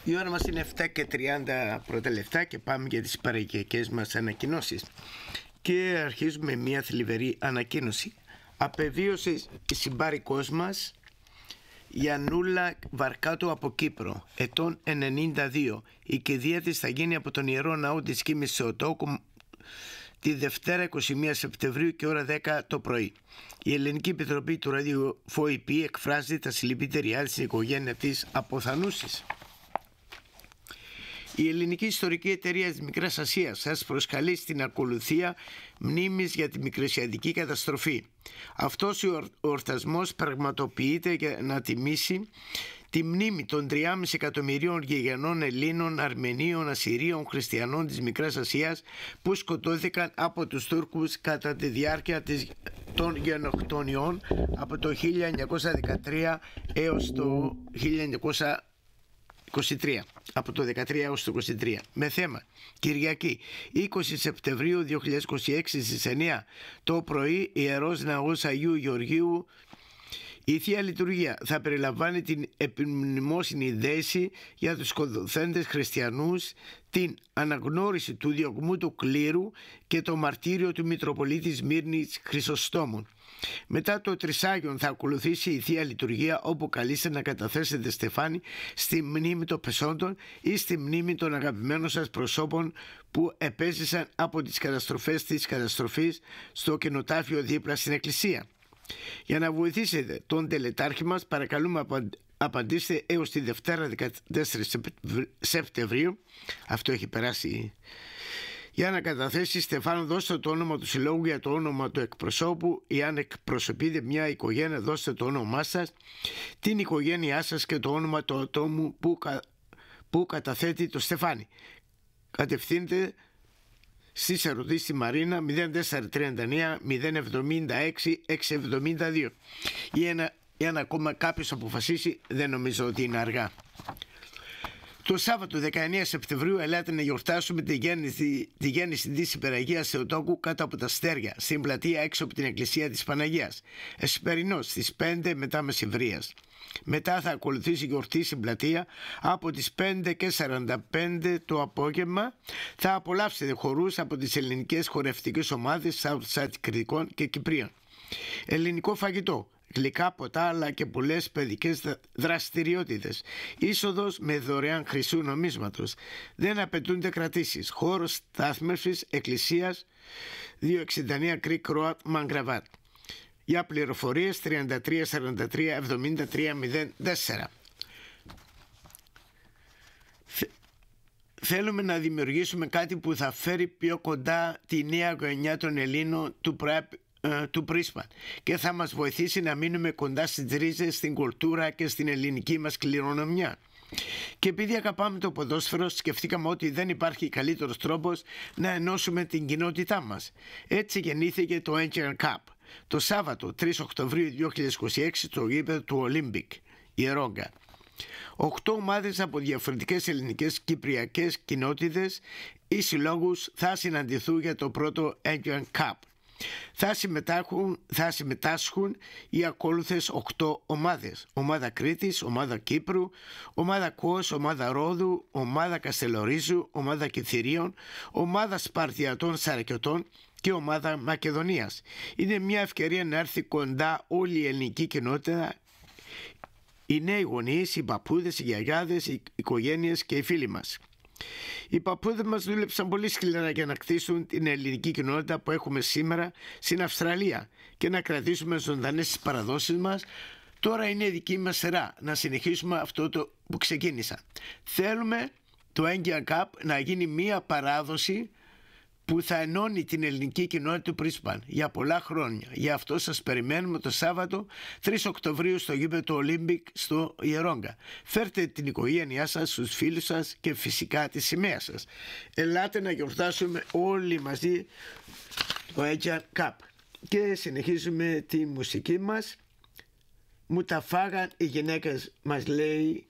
Η ώρα μας είναι 7:30 πρώτα λεπτά και πάμε για τις παραγωγικές μας ανακοινώσεις. Και αρχίζουμε μια θλιβερή ανακοίνωση. Απεβίωσε η συμπάρικός μας η Ανούλα Βαρκάτου από Κύπρο, ετών 92. Η κηδεία της θα γίνει από τον Ιερό Ναό της Κίμης Θεοτόκου τη Δευτέρα 21 Σεπτεμβρίου και ώρα 10 το πρωί. Η Ελληνική Επιτροπή του Ραδιοφοϊπή εκφράζει τα συλληπιτήριά της στην οικογένεια της αποθανούσης. Η Ελληνική Ιστορική Εταιρεία της Μικράς Ασίας σας προσκαλεί στην ακολουθία μνήμης για τη Μικρασιατική καταστροφή. Αυτός ο εορτασμός πραγματοποιείται για να τιμήσει τη μνήμη των 3,5 εκατομμυρίων γηγενών Ελλήνων, Αρμενίων, Ασσυρίων, Χριστιανών της Μικράς Ασίας που σκοτώθηκαν από τους Τούρκους κατά τη διάρκεια των γενοκτονιών από το 1913 έως το 1923. Από το 13 έως το 23. Με θέμα Κυριακή 20 Σεπτεμβρίου 2026 στις 9 το πρωί, Ιερός Ναός Αγίου Γεωργίου. Η Θεία Λειτουργία θα περιλαμβάνει την επιμνημόσυνη δέση για τους σκοτωθέντες χριστιανούς, την αναγνώριση του διωγμού του κλήρου και το μαρτύριο του Μητροπολίτη Σμύρνης Χρυσοστόμων. Μετά το Τρισάγιον θα ακολουθήσει η Θεία Λειτουργία, όπου καλείστε να καταθέσετε στεφάνι στη μνήμη των πεσόντων ή στη μνήμη των αγαπημένων σας προσώπων που επέζησαν από τις καταστροφές της καταστροφής στο κενοτάφιο δίπλα στην εκκλησία. Για να βοηθήσετε τον τελετάρχη μας, παρακαλούμε απαντήστε έως τη Δευτέρα 14 Σεπτεμβρίου. Αυτό έχει περάσει. Για να καταθέσει στεφάνο, δώστε το όνομα του συλλόγου για το όνομα του εκπροσώπου, ή αν εκπροσωπείτε μια οικογένεια, δώστε το όνομά σας, την οικογένειά σας και το όνομα του ατόμου που καταθέτει το στεφάνι. Κατευθύνετε στις ερωτήσεις στη Μαρίνα 0439 076 672. Ή αν ακόμα κάποιος αποφασίσει, δεν νομίζω ότι είναι αργά. Το Σάββατο 19 Σεπτεμβρίου ελάτε να γιορτάσουμε τη γέννηση της Υπεραγίας Θεοτόκου κάτω από τα αστέρια, στην πλατεία έξω από την Εκκλησία της Παναγίας. Εσπερινός στις 5 μετά μεσημβρίας. Μετά θα ακολουθήσει η γιορτή στην πλατεία από τις 5:45 το απόγευμα. Θα απολαύσετε χορούς από τις ελληνικές χορευτικές ομάδες Southside Κρητικών και Κυπρίων. Ελληνικό φαγητό, γλυκά ποτά αλλά και πολλές παιδικές δραστηριότητες. Είσοδος με δωρεάν χρυσού νομίσματος. Δεν απαιτούνται κρατήσεις. Χώρος στάθμευσης εκκλησίας 269 Creek Road Mangravat. Για πληροφορίες 33 43 73 04. Θέλουμε να δημιουργήσουμε κάτι που θα φέρει πιο κοντά τη νέα γενιά των Ελλήνων του Brisbane και θα μας βοηθήσει να μείνουμε κοντά στις ρίζες, στην κουλτούρα και στην ελληνική μας κληρονομιά. Και επειδή αγαπάμε το ποδόσφαιρο, σκεφτήκαμε ότι δεν υπάρχει καλύτερος τρόπος να ενώσουμε την κοινότητά μας. Έτσι γεννήθηκε το Aegean Cup. Το Σάββατο 3 Οκτωβρίου 2026 το γήπεδο του Olympic Ιερόγκα. 8 ομάδες από διαφορετικές ελληνικές κυπριακές κοινότητες ή συλλόγους θα συναντηθούν για το πρώτο Aegean Cup. Θα συμμετάσχουν οι ακόλουθες 8 ομάδες: ομάδα Κρήτης, ομάδα Κύπρου, ομάδα Κος, ομάδα Ρόδου, ομάδα Καστελορίζου, ομάδα Κιθυρίων, ομάδα Σπαρτιατών Σαρακιωτών και ομάδα Μακεδονίας. Είναι μια ευκαιρία να έρθει κοντά όλη η ελληνική κοινότητα, οι νέοι γονείς, οι παππούδες, οι γιαγιάδες, οι οικογένειες και οι φίλοι μας. Οι παππούδες μας δούλεψαν πολύ σκληρά για να κτίσουν την ελληνική κοινότητα που έχουμε σήμερα στην Αυστραλία και να κρατήσουμε ζωντανές τις παραδόσεις μας. Τώρα είναι η δική μας σειρά να συνεχίσουμε αυτό το που ξεκίνησα. Θέλουμε το Aegean Cup να γίνει μια παράδοση που θα ενώνει την ελληνική κοινότητα του Brisbane για πολλά χρόνια. Γι' αυτό σας περιμένουμε το Σάββατο 3 Οκτωβρίου στο γήπεδο του Olympic στο Ιερόγκα. Φέρτε την οικογένειά σας, τους φίλους σας και φυσικά τη σημαία σας. Ελάτε να γιορτάσουμε όλοι μαζί το Aegean Cup. Και συνεχίζουμε τη μουσική μας. Μου τα φάγαν οι γυναίκες, μας λέει